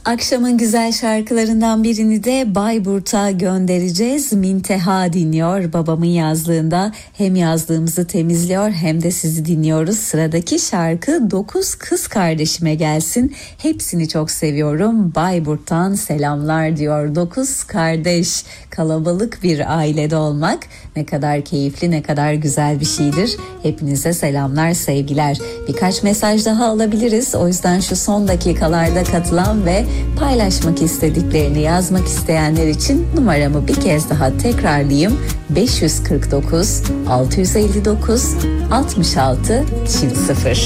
Akşamın güzel şarkılarından birini de Bayburt'a göndereceğiz. Minteha dinliyor babamın yazlığında. Hem yazlığımızı temizliyor hem de sizi dinliyoruz. Sıradaki şarkı 9 kız kardeşime gelsin. Hepsini çok seviyorum. Bayburt'tan selamlar diyor. 9 kardeş, kalabalık bir ailede olmak ne kadar keyifli, ne kadar güzel bir şeydir. Hepinize selamlar, sevgiler. Birkaç mesaj daha alabiliriz. O yüzden şu son dakikalarda katılan ve paylaşmak istediklerini yazmak isteyenler için numaramı bir kez daha tekrarlayayım. 549 659 66 00.